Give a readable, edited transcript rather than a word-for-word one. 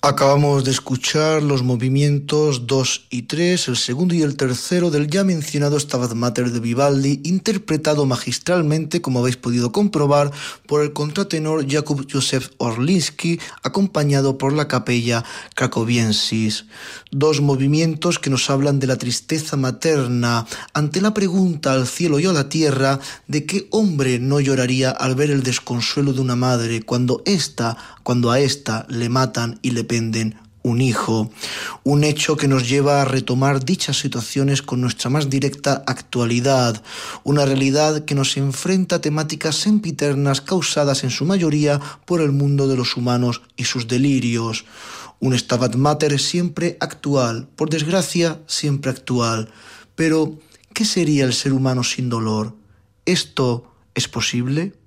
Acabamos de escuchar los movimientos 2 y 3, el segundo y el tercero del ya mencionado Stabat Mater de Vivaldi, interpretado magistralmente, como habéis podido comprobar, por el contratenor Jakub Józef Orliński, acompañado por la Capella Cracoviensis. Dos movimientos que nos hablan de la tristeza materna ante la pregunta al cielo y a la tierra de qué hombre no lloraría al ver el desconsuelo de una madre cuando a ésta le matan y le penden un hijo, un hecho que nos lleva a retomar dichas situaciones con nuestra más directa actualidad, una realidad que nos enfrenta a temáticas sempiternas causadas en su mayoría por el mundo de los humanos y sus delirios. Un Stabat Mater siempre actual, por desgracia siempre actual. Pero, ¿qué sería el ser humano sin dolor? ¿Esto es posible?